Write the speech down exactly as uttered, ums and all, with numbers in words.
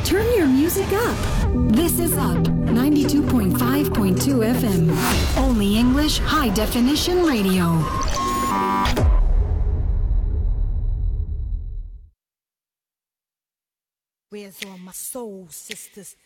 Turn your music up. This is Up, ninety-two point five point two F M. Only English High Definition Radio. Where's all my soul sisters?